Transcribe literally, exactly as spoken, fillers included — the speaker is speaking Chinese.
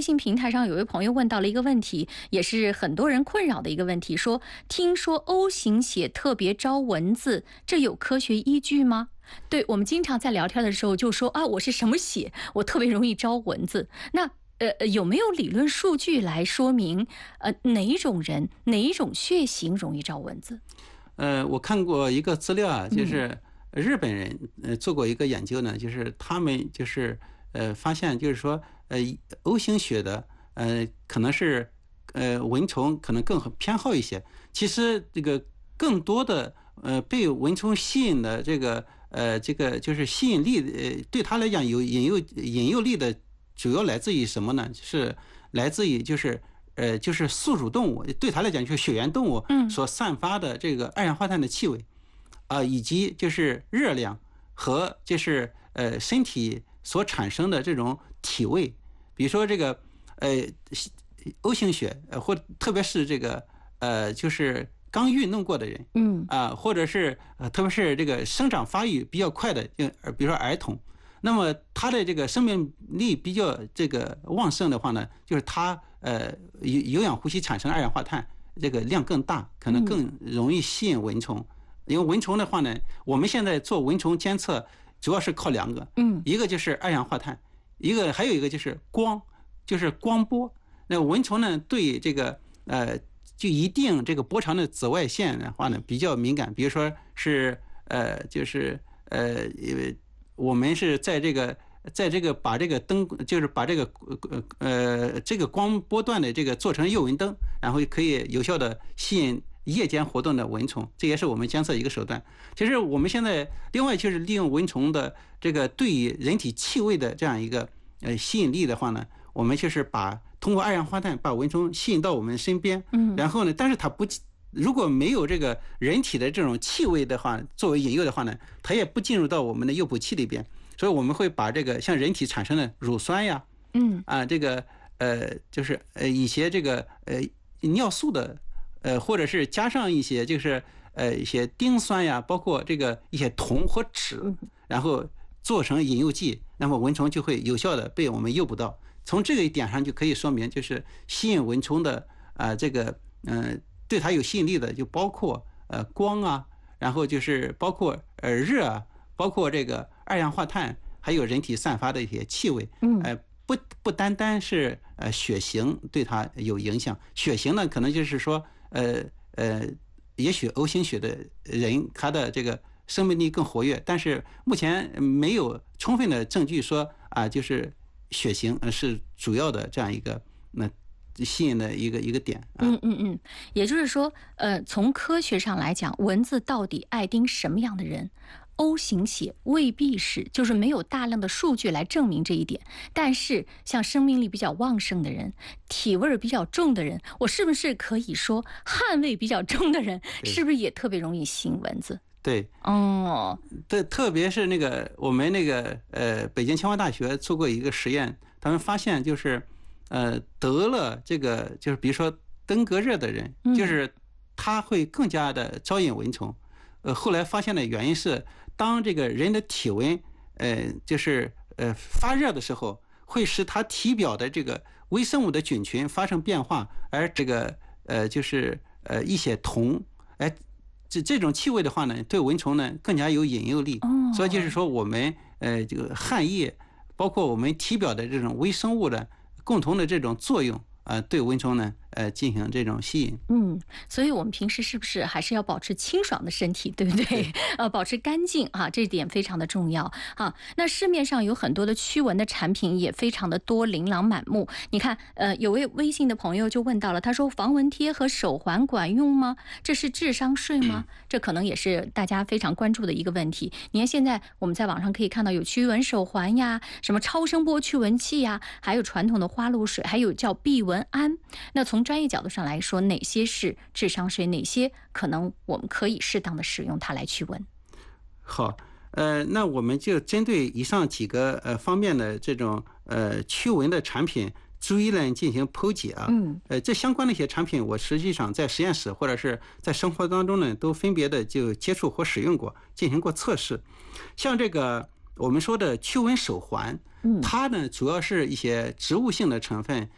信平台上有位朋友问到了一个问题，也是很多人困扰的一个问题，说听说 O 型血特别招蚊子，这有科学依据吗？对，我们经常在聊天的时候就说啊，我是什么血，我特别容易招蚊子。那呃，有没有理论数据来说明呃哪一种人哪一种血型容易招蚊子？ 呃，我看过一个资料啊，就是日本人呃做过一个研究呢，就是他们就是呃发现就是说呃 O 型血的呃可能是呃蚊虫可能更偏好一些。其实这个更多的呃被蚊虫吸引的这个呃这个就是吸引力呃对他来讲有引诱引诱力的主要来自于什么呢？是来自于就是呃，就是宿主动物，对它来讲就是血源动物所散发的这个二氧化碳的气味，啊、呃，以及就是热量和就是呃身体所产生的这种体味，比如说这个呃 O 型血，呃或特别是这个呃就是刚运动过的人， 嗯啊、呃，或者是呃特别是这个生长发育比较快的，就比如说儿童。那么它的这个生命力比较这个旺盛的话呢，就是它呃有有氧呼吸产生二氧化碳这个量更大，可能更容易吸引蚊虫。因为蚊虫的话呢，我们现在做蚊虫监测主要是靠两个， 嗯， 一个就是二氧化碳，一个还有一个就是光，就是光波。那蚊虫呢对这个呃就一定这个波长的紫外线的话呢比较敏感，比如说是呃就是呃因为。我们是在这个，在这个把这个灯，就是把这个呃这个光波段的这个做成诱蚊灯，然后可以有效的吸引夜间活动的蚊虫，这也是我们监测一个手段。其实我们现在另外就是利用蚊虫的这个对于人体气味的这样一个呃吸引力的话呢，我们就是把通过二氧化碳把蚊虫吸引到我们身边， 嗯， 然后呢，但是它不。如果没有这个人体的这种气味的话，作为引诱的话呢，它也不进入到我们的诱捕器里边，所以我们会把这个像人体产生的乳酸呀， 嗯啊，这个呃，就是呃一些这个呃尿素的，呃，或者是加上一些就是呃一些丁酸呀，包括这个一些铜和酯，然后做成引诱剂，那么蚊虫就会有效的被我们诱捕到。从这个一点上就可以说明，就是吸引蚊虫的啊、呃、这个嗯。呃对它有吸引力的就包括呃光啊，然后就是包括呃热啊，包括这个二氧化碳，还有人体散发的一些气味。 嗯， 呃不不单单是呃血型对它有影响，血型呢可能就是说呃呃也许 O 型血的人他的这个生命力更活跃，但是目前没有充分的证据说啊、呃、就是血型是主要的这样一个那。吸引的一个一个点，啊、 嗯嗯嗯，也就是说，呃，从科学上来讲，蚊子到底爱叮什么样的人？O 型血未必是，就是没有大量的数据来证明这一点。但是，像生命力比较旺盛的人，体味比较重的人，我是不是可以说汗味比较重的人，是不是也特别容易吸引蚊子？ 对， 哦， 对，特别是那个我们那个呃，北京清华大学做过一个实验，他们发现就是。呃，得了这个就是比如说登革热的人，就是他会更加的招引蚊虫。呃，后来发现的原因是，当这个人的体温呃就是呃发热的时候，会使他体表的这个微生物的菌群发生变化，而这个呃就是呃一些铜，哎，这这种气味的话呢，对蚊虫呢更加有引诱力。所以就是说，我们呃这个汗液，包括我们体表的这种微生物的。共同的这种作用啊、呃，对蚊虫呢，呃，进行这种吸引。 嗯，所以我们平时是不是还是要保持清爽的身体，对不对？对呃，保持干净啊，这点非常的重要啊。那市面上有很多的驱蚊的产品也非常的多，琳琅满目。你看，呃，有位微信的朋友就问到了，他说防蚊贴和手环管用吗？这是智商税吗？这可能也是大家非常关注的一个问题。你看现在我们在网上可以看到有驱蚊手环呀，什么超声波驱蚊器呀，还有传统的花露水，还有叫避蚊胺。那从专业角度上来说，哪些是智商税，哪些可能我们可以适当的使用它来驱蚊？ 好，呃，那我们就针对以上几个呃方面的这种呃驱蚊的产品，逐一来进行剖解啊。 嗯， 呃，这相关的一些产品，我实际上在实验室或者是在生活当中呢，都分别的就接触或使用过，进行过测试。像这个我们说的驱蚊手环，它呢主要是一些植物性的成分，